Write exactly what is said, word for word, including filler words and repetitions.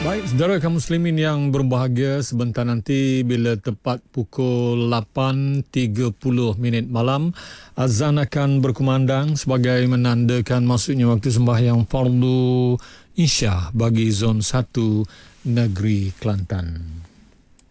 Baik, saudara kaum muslimin yang berbahagia, sebentar nanti bila tepat pukul lapan tiga puluh minit malam, azan akan berkumandang sebagai menandakan masuknya waktu sembahyang fardu Isya bagi zon satu negeri Kelantan.